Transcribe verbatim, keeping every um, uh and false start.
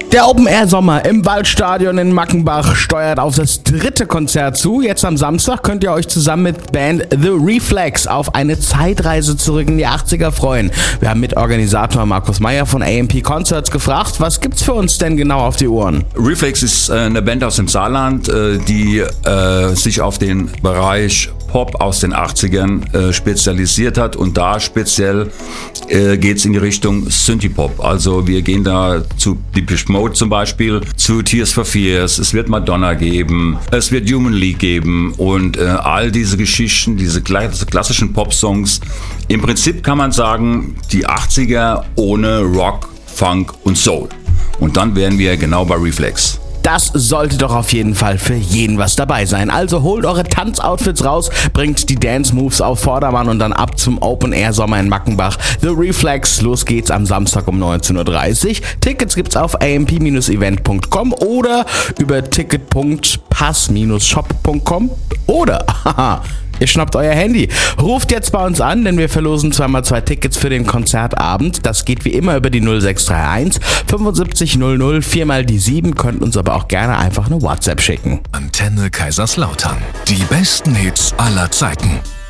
Der Open Air Sommer im Waldstadion in Mackenbach steuert auf das dritte Konzert zu. Jetzt am Samstag könnt ihr euch zusammen mit Band The Reflex auf eine Zeitreise zurück in die achtziger freuen. Wir haben Mitorganisator Markus Meyer von A M P Concerts gefragt, was gibt's für uns denn genau auf die Ohren? Reflex ist eine Band aus dem Saarland, die äh, sich auf den Bereich Pop aus den achtzigern äh, spezialisiert hat, und da speziell äh, geht es in die Richtung Synthie-Pop. Also wir gehen da zu Depeche Mode zum Beispiel, zu Tears for Fears, es wird Madonna geben, es wird Human League geben und äh, all diese Geschichten, diese klassischen Pop-Songs. Im Prinzip kann man sagen, die achtziger ohne Rock, Funk und Soul. Und dann wären wir genau bei Reflex. Das sollte doch auf jeden Fall für jeden was dabei sein. Also holt eure Tanzoutfits raus, bringt die Dance-Moves auf Vordermann und dann ab zum Open-Air-Sommer in Mackenbach. The Reflex, los geht's am Samstag um neunzehn Uhr dreißig. Tickets gibt's auf a m p dash event punkt com oder über ticket punkt pass dash shop punkt com oder, haha, ihr schnappt euer Handy. Ruft jetzt bei uns an, denn wir verlosen zweimal zwei Tickets für den Konzertabend. Das geht wie immer über die null sechs drei eins fünfundsiebzig null null, viermal die sieben. Könnt uns aber auch gerne einfach eine WhatsApp schicken. Antenne Kaiserslautern. Die besten Hits aller Zeiten.